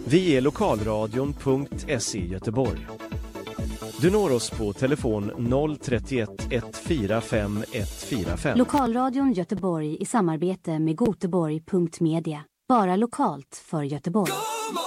Vi är lokalradion.se Göteborg. Du når oss på telefon 031 145 145. Lokalradion Göteborg i samarbete med Goteborg.media. Bara lokalt för Göteborg.